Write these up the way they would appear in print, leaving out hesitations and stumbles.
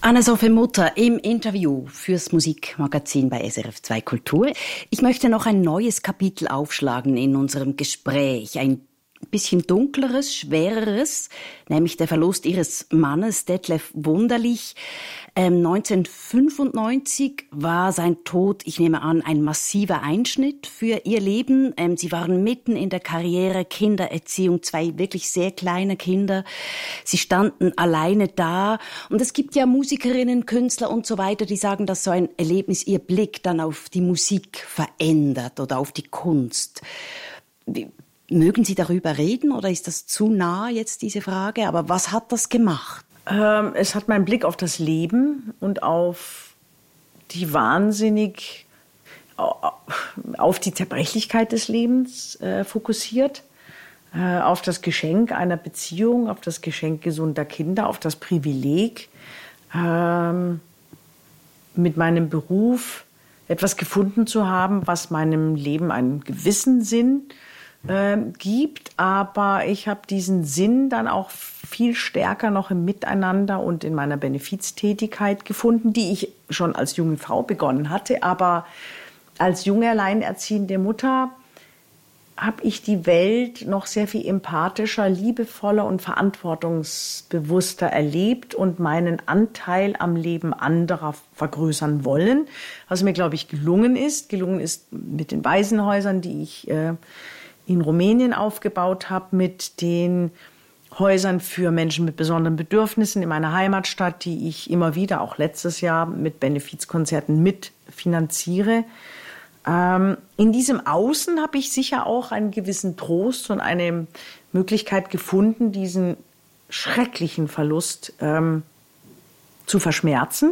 Anne-Sophie Mutter im Interview fürs Musikmagazin bei SRF 2 Kultur. Ich möchte noch ein neues Kapitel aufschlagen in unserem Gespräch. Ein bisschen dunkleres, schwereres, nämlich der Verlust ihres Mannes Detlef Wunderlich. 1995 war sein Tod, ich nehme an, ein massiver Einschnitt für ihr Leben. Sie waren mitten in der Karriere, Kindererziehung, 2 wirklich sehr kleine Kinder. Sie standen alleine da. Und es gibt ja Musikerinnen, Künstler und so weiter, die sagen, dass so ein Erlebnis ihr Blick dann auf die Musik verändert oder auf die Kunst. Mögen Sie darüber reden oder ist das zu nah jetzt, diese Frage? Aber was hat das gemacht? Es hat meinen Blick auf das Leben und auf die auf die Zerbrechlichkeit des Lebens fokussiert, auf das Geschenk einer Beziehung, auf das Geschenk gesunder Kinder, auf das Privileg, mit meinem Beruf etwas gefunden zu haben, was meinem Leben einen gewissen Sinn gibt, aber ich habe diesen Sinn dann auch viel stärker noch im Miteinander und in meiner Benefiztätigkeit gefunden, die ich schon als junge Frau begonnen hatte, aber als junge alleinerziehende Mutter habe ich die Welt noch sehr viel empathischer, liebevoller und verantwortungsbewusster erlebt und meinen Anteil am Leben anderer vergrößern wollen, was mir, glaube ich, gelungen ist mit den Waisenhäusern, die ich in Rumänien aufgebaut habe, mit den Häusern für Menschen mit besonderen Bedürfnissen in meiner Heimatstadt, die ich immer wieder, auch letztes Jahr, mit Benefizkonzerten mitfinanziere. In diesem Außen habe ich sicher auch einen gewissen Trost und eine Möglichkeit gefunden, diesen schrecklichen Verlust zu verschmerzen.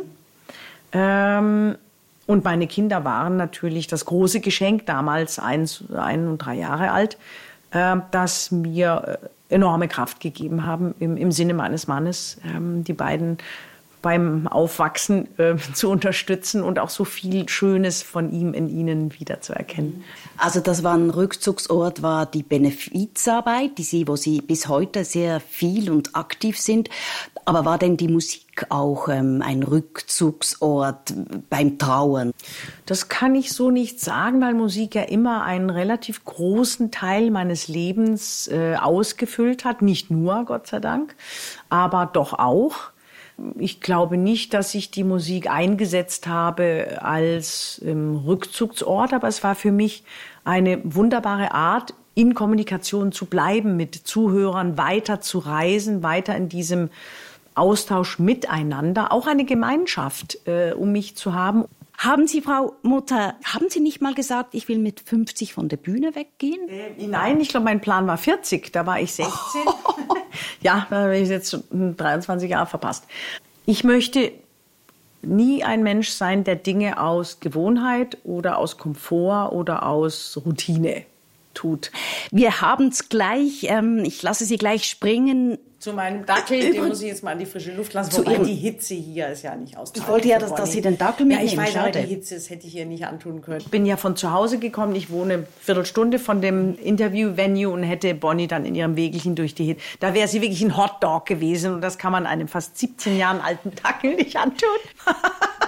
Und meine Kinder waren natürlich das große Geschenk, damals 1 und 3 Jahre alt, das mir enorme Kraft gegeben haben, im Sinne meines Mannes, die beiden beim Aufwachsen zu unterstützen und auch so viel Schönes von ihm in ihnen wiederzuerkennen. Also das war ein Rückzugsort, war die Benefizarbeit, wo Sie bis heute sehr viel und aktiv sind. Aber war denn die Musik auch ein Rückzugsort beim Trauern? Das kann ich so nicht sagen, weil Musik ja immer einen relativ großen Teil meines Lebens ausgefüllt hat. Nicht nur, Gott sei Dank, aber doch auch. Ich glaube nicht, dass ich die Musik eingesetzt habe als Rückzugsort, aber es war für mich eine wunderbare Art, in Kommunikation zu bleiben, mit Zuhörern weiter zu reisen, weiter in diesem Austausch miteinander, auch eine Gemeinschaft um mich zu haben. Haben Sie, Frau Mutter, haben Sie nicht mal gesagt, ich will mit 50 von der Bühne weggehen? Nein, ich glaube, mein Plan war 40, da war ich 16. Ja, da habe ich jetzt 23 Jahre verpasst. Ich möchte nie ein Mensch sein, der Dinge aus Gewohnheit oder aus Komfort oder aus Routine tut. Wir haben es gleich, ich lasse Sie gleich springen. Zu meinem Dackel, den muss ich jetzt mal an die frische Luft lassen, wobei die Hitze hier ist ja nicht auszuhalten. Ich wollte ja, dass Sie den Dackel mitnehmen. Ja, ich weiß, aber die Hitze, das hätte ich ihr nicht antun können. Ich bin ja von zu Hause gekommen, ich wohne eine Viertelstunde von dem Interview-Venue und hätte Bonnie dann in ihrem Wägelchen durch die Hitze. Da wäre sie wirklich ein Hotdog gewesen und das kann man einem fast 17 Jahren alten Dackel nicht antun.